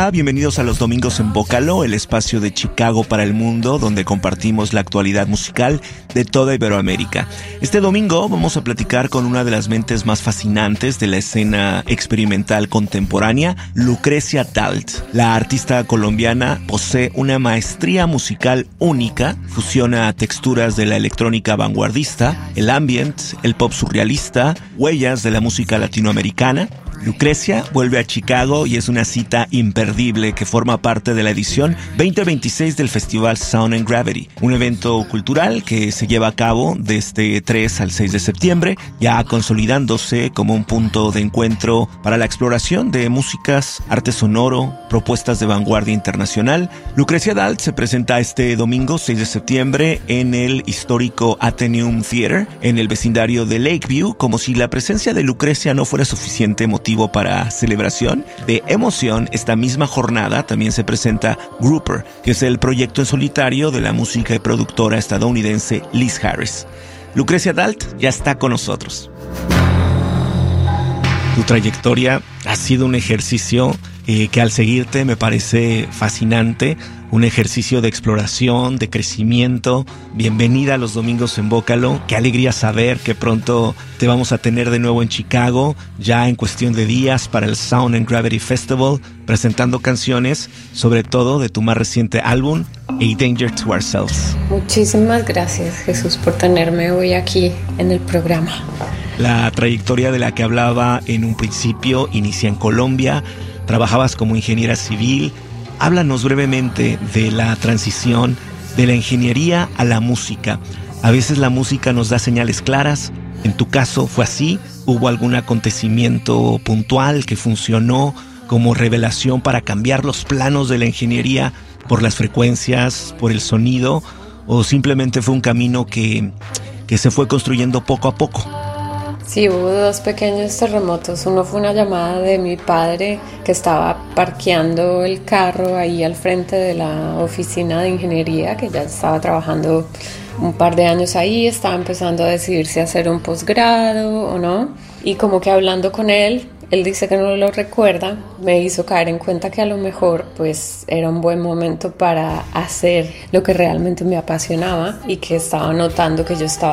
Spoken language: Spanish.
Hola, bienvenidos a Los Domingos en Bócalo, el espacio de Chicago para el mundo, donde compartimos la actualidad musical de toda Iberoamérica. Este domingo vamos a platicar con una de las mentes más fascinantes de la escena experimental contemporánea, Lucrecia Dalt. La artista colombiana posee una maestría musical única, fusiona texturas de la electrónica vanguardista, el ambient, el pop surrealista, huellas de la música latinoamericana. Lucrecia vuelve a Chicago y es una cita imperdible que forma parte de la edición 2026 del Festival Sound and Gravity, un evento cultural que se lleva a cabo desde 3 al 6 de septiembre, ya consolidándose como un punto de encuentro para la exploración de músicas, arte sonoro, propuestas de vanguardia internacional. Lucrecia Dalt se presenta este domingo 6 de septiembre en el histórico Atheneum Theater, en el vecindario de Lakeview, como si la presencia de Lucrecia no fuera suficiente motivo para celebración. De emoción, esta misma jornada también se presenta Grouper, que es el proyecto en solitario de la música y productora estadounidense Liz Harris. Lucrecia Dalt ya está con nosotros. Tu trayectoria ha sido un ejercicio que al seguirte me parece fascinante, un ejercicio de exploración, de crecimiento. Bienvenida a Los Domingos en Bócalo. Qué alegría saber que pronto te vamos a tener de nuevo en Chicago, ya en cuestión de días para el Sound and Gravity Festival, presentando canciones, sobre todo de tu más reciente álbum, A Danger to Ourselves. Muchísimas gracias, Jesús, por tenerme hoy aquí en el programa. La trayectoria de la que hablaba en un principio inicia en Colombia. Trabajabas como ingeniera civil. Háblanos brevemente de la transición de la ingeniería a la música. A veces la música nos da señales claras. En tu caso fue así. ¿Hubo algún acontecimiento puntual que funcionó como revelación para cambiar los planos de la ingeniería por las frecuencias, por el sonido? ¿O simplemente fue un camino que se fue construyendo poco a poco? Sí, hubo dos pequeños terremotos. Uno fue una llamada de mi padre que estaba parqueando el carro ahí al frente de la oficina de ingeniería, que ya estaba trabajando un par de años ahí, estaba empezando a decidirse a hacer un posgrado o no. Y como que hablando con él dice que no lo recuerda, me hizo caer en cuenta que a lo mejor pues era un buen momento para hacer lo que realmente me apasionaba y que estaba notando que yo estaba